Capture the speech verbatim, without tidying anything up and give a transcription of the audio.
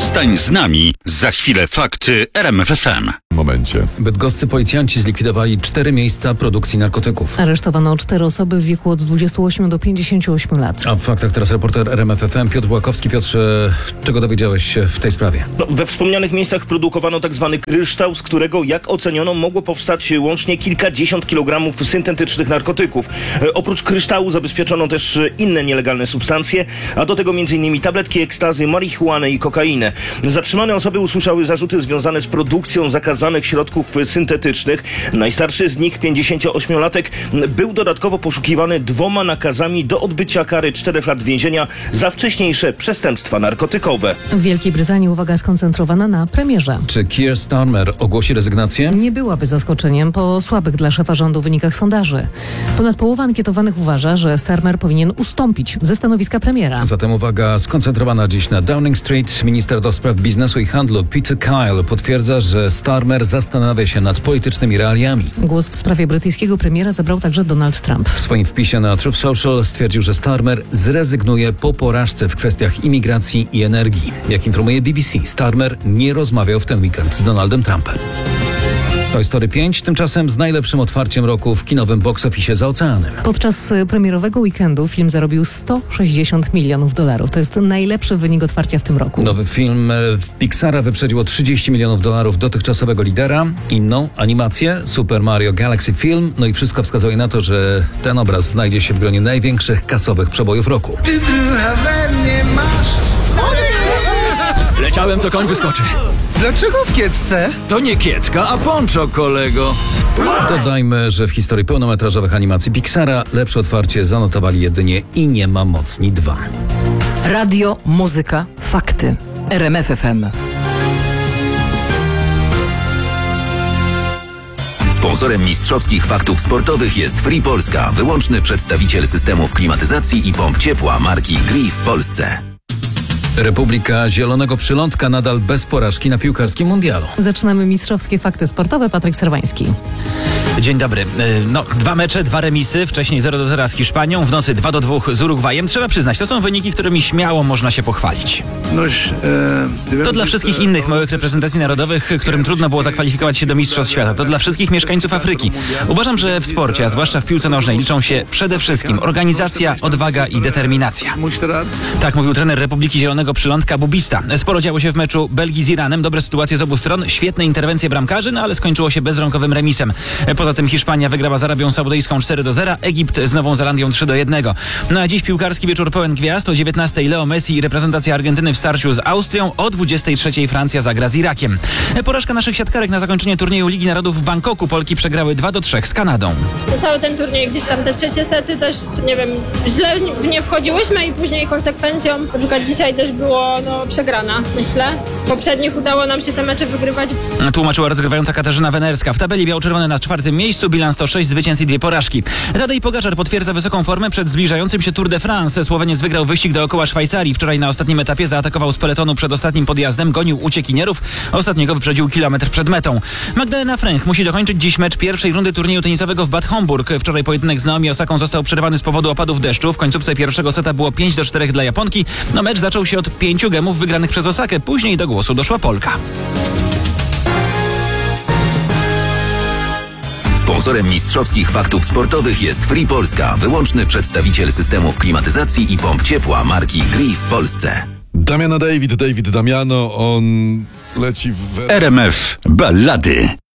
Zostań z nami. Za chwilę fakty R M F F M. W momencie. Bydgoscy policjanci zlikwidowali cztery miejsca produkcji narkotyków. Aresztowano cztery osoby w wieku od dwudziestu ośmiu do pięćdziesięciu ośmiu lat. A w faktach teraz reporter R M F F M Piotr Łakowski. Piotrze, czego dowiedziałeś się w tej sprawie? No, we wspomnianych miejscach produkowano tak zwany kryształ, z którego, jak oceniono, mogło powstać łącznie kilkadziesiąt kilogramów syntetycznych narkotyków. E, oprócz kryształu zabezpieczono też inne nielegalne substancje, a do tego m.in. tabletki ekstazy, marihuanę i kokainę. Zatrzymane osoby usłyszały zarzuty związane z produkcją zakazanych środków syntetycznych. Najstarszy z nich, pięćdziesięcioośmiolatek, był dodatkowo poszukiwany dwoma nakazami do odbycia kary czterech lat więzienia za wcześniejsze przestępstwa narkotykowe. W Wielkiej Brytanii uwaga skoncentrowana na premierze. Czy Keir Starmer ogłosi rezygnację? Nie byłaby zaskoczeniem po słabych dla szefa rządu wynikach sondaży. Ponad połowa ankietowanych uważa, że Starmer powinien ustąpić ze stanowiska premiera. Zatem uwaga skoncentrowana dziś na Downing Street. Minister do spraw biznesu i handlu Peter Kyle potwierdza, że Starmer zastanawia się nad politycznymi realiami. Głos w sprawie brytyjskiego premiera zabrał także Donald Trump. W swoim wpisie na Truth Social stwierdził, że Starmer zrezygnuje po porażce w kwestiach imigracji i energii. Jak informuje B B C, Starmer nie rozmawiał w ten weekend z Donaldem Trumpem. Toy Story pięć tymczasem z najlepszym otwarciem roku w kinowym box office za oceanem. Podczas premierowego weekendu film zarobił sto sześćdziesiąt milionów dolarów. To jest najlepszy wynik otwarcia w tym roku. Nowy film w Pixara wyprzedził o trzydzieści milionów dolarów dotychczasowego lidera. Inną animację Super Mario Galaxy Film. No i wszystko wskazuje na to, że ten obraz znajdzie się w gronie największych kasowych przebojów roku. Ty brycha we mnie masz. Leciałem, co koń wyskoczy. Dlaczego w kiecce? To nie kiecka, a poncho, kolego. Dodajmy, że w historii pełnometrażowych animacji Pixara lepsze otwarcie zanotowali jedynie I nie ma mocni dwa. Radio, muzyka, fakty. R M F F M. Sponsorem mistrzowskich faktów sportowych jest Free Polska, wyłączny przedstawiciel systemów klimatyzacji i pomp ciepła marki Gree w Polsce. Republika Zielonego Przylądka nadal bez porażki na piłkarskim mundialu. Zaczynamy mistrzowskie fakty sportowe. Patryk Serwański. Dzień dobry. No, dwa mecze, dwa remisy, wcześniej zero do zera z Hiszpanią, w nocy dwa do dwóch z Urugwajem. Trzeba przyznać, to są wyniki, którymi śmiało można się pochwalić. Noś, e, To dla wszystkich innych małych reprezentacji narodowych, którym trudno było zakwalifikować się do Mistrzostw Świata. To dla wszystkich mieszkańców Afryki. Uważam, że w sporcie, a zwłaszcza w piłce nożnej, liczą się przede wszystkim organizacja, odwaga i determinacja. Tak mówił trener Republiki Zielonego Przylądka Bubista. Sporo działo się w meczu Belgii z Iranem, dobre sytuacje z obu stron, świetne interwencje bramkarzy, no ale skończyło się bezbramkowym remisem. Poza tym Hiszpania wygrała z Arabią Saudyjską cztery do zera, Egipt z Nową Zelandią trzy do jednego. No a dziś piłkarski wieczór pełen gwiazd. O dziewiętnastej Leo Messi i reprezentacja Argentyny w starciu z Austrią, o dwudziestej trzeciej Francja zagra z Irakiem. Porażka naszych siatkarek na zakończenie turnieju Ligi Narodów w Bangkoku. Polki przegrały dwa do trzech z Kanadą. Cały ten turniej, gdzieś tam te trzecie sety też, nie wiem, źle w nie wchodziłyśmy i później konsekwencją, na przykład dzisiaj też było no, przegrana, myślę. W poprzednich udało nam się te mecze wygrywać. Tłumaczyła rozgrywająca Katarzyna Wenerska. W tabeli biało-czerwone na czwartym miejscu, bilans to sześć zwycięstw i dwie porażki. Tadej Pogaczar potwierdza wysoką formę przed zbliżającym się Tour de France. Słoweniec wygrał wyścig dookoła Szwajcarii. Wczoraj na ostatnim etapie zaatakował z peletonu przed ostatnim podjazdem, gonił uciekinierów. Ostatniego wyprzedził kilometr przed metą. Magdalena Fręch musi dokończyć dziś mecz pierwszej rundy turnieju tenisowego w Bad Homburg. Wczoraj pojedynek z Naomi Osaką został przerwany z powodu opadów deszczu. W końcówce pierwszego seta było pięć do czterech dla Japonki. No mecz zaczął się od pięciu gemów wygranych przez Osakę. Później do głosu doszła Polka. Sponsorem mistrzowskich faktów sportowych jest Free Polska, wyłączny przedstawiciel systemów klimatyzacji i pomp ciepła marki Gree w Polsce. Damiano David, David Damiano, on leci w... R M F Ballady.